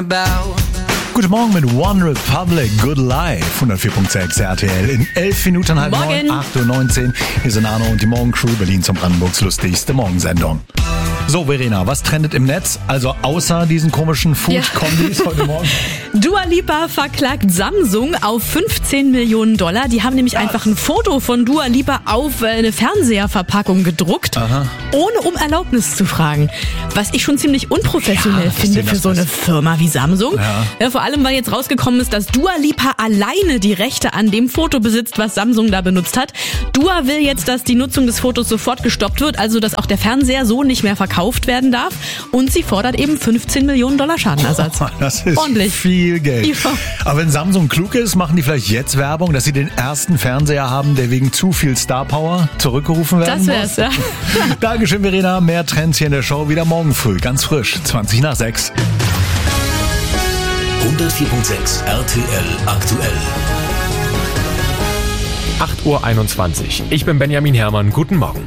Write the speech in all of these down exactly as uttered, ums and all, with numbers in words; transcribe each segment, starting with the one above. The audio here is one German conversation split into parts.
Guten Morgen mit One Republic, Good Life, hundertvier Komma sechs R T L in elf Minuten halb Morgen. neun, acht Uhr neunzehn. Hier sind Arno und die Morgencrew, Berlin zum Brandenburgs lustigste Morgensendung. So, Verena, was trendet im Netz? Also außer diesen komischen Food-Kombis ja. heute Morgen? Dua Lipa verklagt Samsung auf fünfzehn Millionen Dollar. Die haben nämlich ja. einfach ein Foto von Dua Lipa auf eine Fernseherverpackung gedruckt, Aha. ohne um Erlaubnis zu fragen. Was ich schon ziemlich unprofessionell ja, finde für so eine Firma wie Samsung. Ja. Ja, vor allem, weil jetzt rausgekommen ist, dass Dua Lipa alleine die Rechte an dem Foto besitzt, was Samsung da benutzt hat. Dua will jetzt, dass die Nutzung des Fotos sofort gestoppt wird, also dass auch der Fernseher so nicht mehr verkauft werden darf. Und sie fordert eben fünfzehn Millionen Dollar Schadenersatz. Oh, das ist ordentlich viel Geld. Ja. Aber wenn Samsung klug ist, machen die vielleicht jetzt Werbung, dass sie den ersten Fernseher haben, der wegen zu viel Star Power zurückgerufen werden das muss. Das wär's, ja. Dankeschön, Verena. Mehr Trends hier in der Show. Wieder morgen früh. Ganz frisch. zwanzig nach sechs. hundertvier Komma sechs R T L aktuell. acht Uhr einundzwanzig. Ich bin Benjamin Herrmann. Guten Morgen.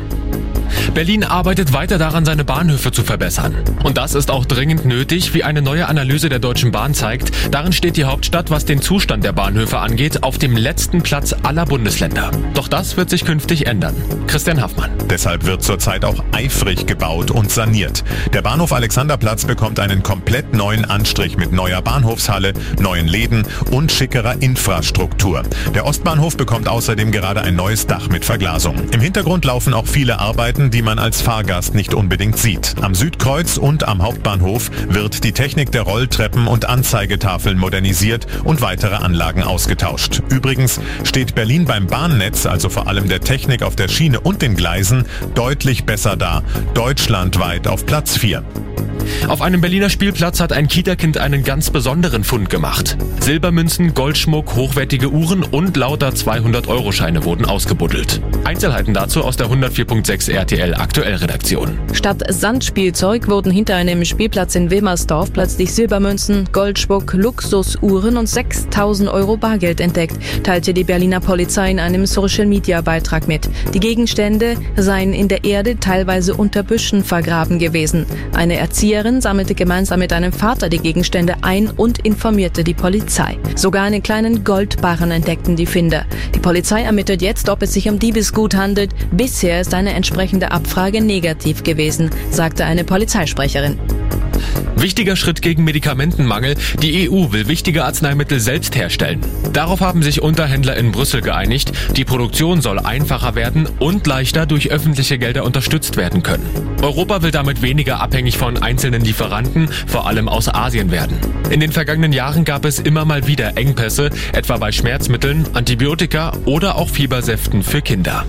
Berlin arbeitet weiter daran, seine Bahnhöfe zu verbessern. Und das ist auch dringend nötig, wie eine neue Analyse der Deutschen Bahn zeigt. Darin steht die Hauptstadt, was den Zustand der Bahnhöfe angeht, auf dem letzten Platz aller Bundesländer. Doch das wird sich künftig ändern. Christian Haffmann. Deshalb wird zurzeit auch eifrig gebaut und saniert. Der Bahnhof Alexanderplatz bekommt einen komplett neuen Anstrich mit neuer Bahnhofshalle, neuen Läden und schickerer Infrastruktur. Der Ostbahnhof bekommt außerdem gerade ein neues Dach mit Verglasung. Im Hintergrund laufen auch viele Arbeiten, die man als Fahrgast nicht unbedingt sieht. Am Südkreuz und am Hauptbahnhof wird die Technik der Rolltreppen und Anzeigetafeln modernisiert und weitere Anlagen ausgetauscht. Übrigens steht Berlin beim Bahnnetz, also vor allem der Technik auf der Schiene und den Gleisen, deutlich besser da. Deutschlandweit auf Platz vier. Auf einem Berliner Spielplatz hat ein Kita-Kind einen ganz besonderen Fund gemacht. Silbermünzen, Goldschmuck, hochwertige Uhren und lauter zweihundert-Euro-Scheine wurden ausgebuddelt. Einzelheiten dazu aus der hundertvier Komma sechs R T L Aktuell-Redaktion. Statt Sandspielzeug wurden hinter einem Spielplatz in Wilmersdorf plötzlich Silbermünzen, Goldschmuck, Luxusuhren und sechstausend Euro Bargeld entdeckt, teilte die Berliner Polizei in einem Social-Media-Beitrag mit. Die Gegenstände seien in der Erde teilweise unter Büschen vergraben gewesen. Eine Erzieherin sammelte gemeinsam mit einem Vater die Gegenstände ein und informierte die Polizei. Sogar einen kleinen Goldbarren entdeckten die Finder. Die Polizei ermittelt jetzt, ob es sich um Diebesgut handelt. Bisher ist eine entsprechende Abfrage negativ gewesen, sagte eine Polizeisprecherin. Wichtiger Schritt gegen Medikamentenmangel. Die E U will wichtige Arzneimittel selbst herstellen. Darauf haben sich Unterhändler in Brüssel geeinigt. Die Produktion soll einfacher werden und leichter durch öffentliche Gelder unterstützt werden können. Europa will damit weniger abhängig von einzelnen Lieferanten, vor allem aus Asien werden. In den vergangenen Jahren gab es immer mal wieder Engpässe, etwa bei Schmerzmitteln, Antibiotika oder auch Fiebersäften für Kinder.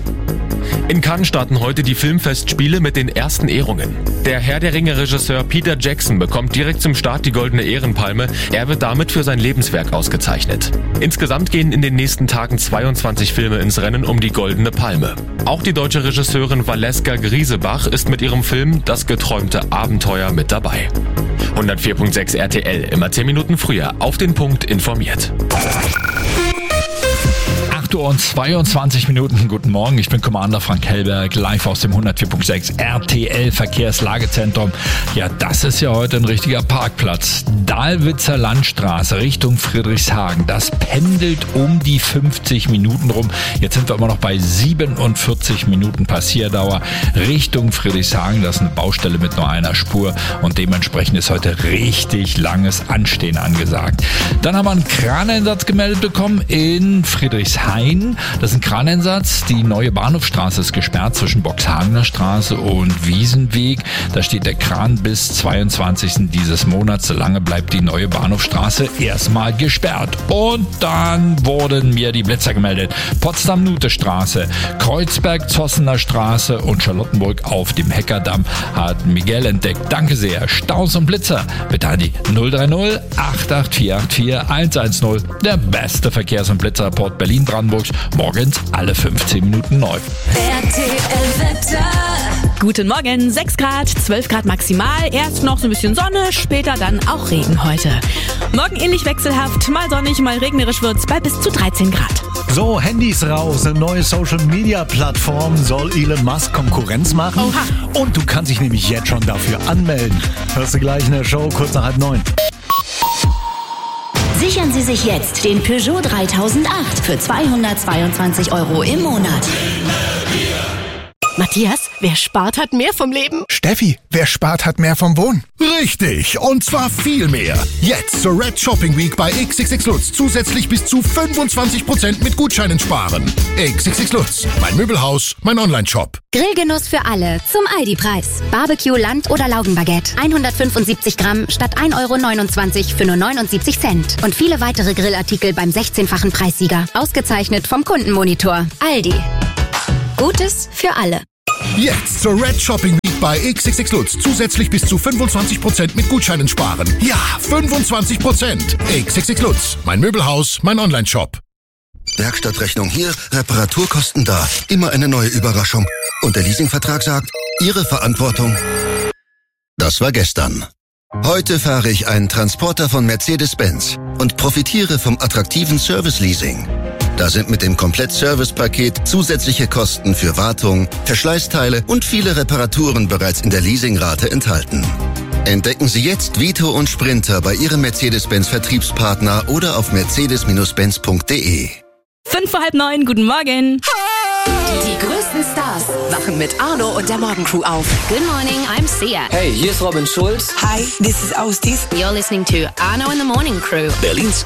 In Cannes starten heute die Filmfestspiele mit den ersten Ehrungen. Der Herr der Ringe-Regisseur Peter Jackson bekommt direkt zum Start die Goldene Ehrenpalme. Er wird damit für sein Lebenswerk ausgezeichnet. Insgesamt gehen in den nächsten Tagen zweiundzwanzig Filme ins Rennen um die Goldene Palme. Auch die deutsche Regisseurin Valeska Griesebach ist mit ihrem Film Das geträumte Abenteuer mit dabei. hundertvier Komma sechs R T L, immer zehn Minuten früher, auf den Punkt informiert. acht Uhr und zweiundzwanzig Minuten. Guten Morgen, ich bin Commander Frank Hellberg, live aus dem hundertvier Komma sechs R T L Verkehrslagezentrum. Ja, das ist ja heute ein richtiger Parkplatz. Dahlwitzer Landstraße Richtung Friedrichshagen. Das pendelt um die fünfzig Minuten rum. Jetzt sind wir immer noch bei siebenundvierzig Minuten Passierdauer Richtung Friedrichshagen. Das ist eine Baustelle mit nur einer Spur und dementsprechend ist heute richtig langes Anstehen angesagt. Dann haben wir einen Kraneinsatz gemeldet bekommen in Friedrichshain. Das ist ein Kraneinsatz. Die neue Bahnhofstraße ist gesperrt zwischen Boxhagener Straße und Wiesenweg. Da steht der Kran bis zweiundzwanzigsten dieses Monats. Solange bleibt die neue Bahnhofstraße erstmal gesperrt. Und dann wurden mir die Blitzer gemeldet. Potsdam-Nute-Straße, Kreuzberg-Zossener Straße und Charlottenburg auf dem Heckerdamm hat Miguel entdeckt. Danke sehr. Staus und Blitzer. Bitte an die null drei null acht acht vier acht vier eins eins null. Der beste Verkehrs- und Blitzerreport Berlin-Brandenburgs. Morgens alle fünfzehn Minuten neu. R T L-Wetter. Guten Morgen, sechs Grad, zwölf Grad maximal. Erst noch so ein bisschen Sonne, später dann auch Regen heute. Morgen ähnlich wechselhaft, mal sonnig, mal regnerisch wird's bei bis zu dreizehn Grad. So, Handys raus. Eine neue Social-Media-Plattform soll Elon Musk Konkurrenz machen. Oha. Und du kannst dich nämlich jetzt schon dafür anmelden. Hörst du gleich in der Show, kurz nach halb neun. Sichern Sie sich jetzt den Peugeot dreitausendacht für zweihundertzweiundzwanzig Euro im Monat. Matthias, wer spart, hat mehr vom Leben. Steffi, wer spart, hat mehr vom Wohnen. Richtig, und zwar viel mehr. Jetzt zur Red Shopping Week bei X X X Lutz zusätzlich bis zu fünfundzwanzig Prozent mit Gutscheinen sparen. X X X Lutz, mein Möbelhaus, mein Online-Shop. Grillgenuss für alle zum Aldi-Preis. Barbecue, Land- oder Laugenbaguette. hundertfünfundsiebzig Gramm statt ein Euro neunundzwanzig für nur neunundsiebzig Cent. Und viele weitere Grillartikel beim sechzehnfachen Preissieger. Ausgezeichnet vom Kundenmonitor. Aldi. Gutes für alle. Jetzt zur Red Shopping Week bei X X X Lutz zusätzlich bis zu fünfundzwanzig Prozent mit Gutscheinen sparen. Ja, fünfundzwanzig Prozent. X X X Lutz, mein Möbelhaus, mein Online-Shop. Werkstattrechnung hier, Reparaturkosten da. Immer eine neue Überraschung. Und der Leasingvertrag sagt, Ihre Verantwortung. Das war gestern. Heute fahre ich einen Transporter von Mercedes-Benz und profitiere vom attraktiven Service-Leasing. Da sind mit dem Komplett-Service-Paket zusätzliche Kosten für Wartung, Verschleißteile und viele Reparaturen bereits in der Leasingrate enthalten. Entdecken Sie jetzt Vito und Sprinter bei Ihrem Mercedes-Benz-Vertriebspartner oder auf mercedes Benz punkt de. Fünf vor halb neun, guten Morgen. Die größten Stars wachen mit Arno und der Morgencrew auf. Good morning, I'm Sia. Hey, hier ist Robin Schulz. Hi, this is Austis. You're listening to Arno and the Morning Crew. Berlins